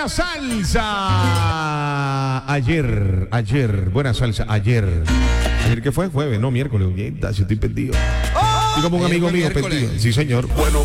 buena salsa. Ayer, buena salsa, ayer. ¿Ayer qué fue? Jueves, no, miércoles. Si estoy perdido. Estoy como un amigo mío perdido. Sí, señor. Bueno.